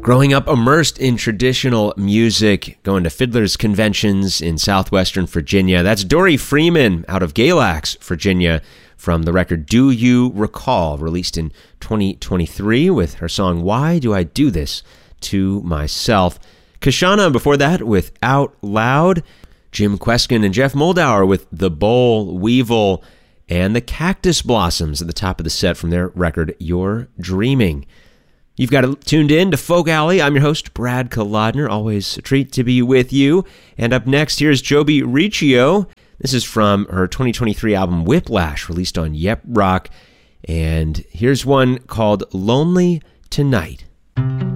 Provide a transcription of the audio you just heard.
Growing up immersed in traditional music, going to fiddlers conventions in southwestern Virginia. That's Dory Freeman out of Galax, Virginia, from the record Do You Recall, released in 2023 with her song Why Do I Do This to Myself. Kashana before that with Out Loud. Jim Kweskin and Jeff Moldauer with The Boll Weevil, and the Cactus Blossoms at the top of the set from their record You're Dreaming. You've got it tuned in to Folk Alley. I'm your host, Brad Kolodner. Always a treat to be with you. And up next, here's Joby Riccio. This is from her 2023 album Whiplash, released on Yep Rock. And here's one called Lonely Tonight.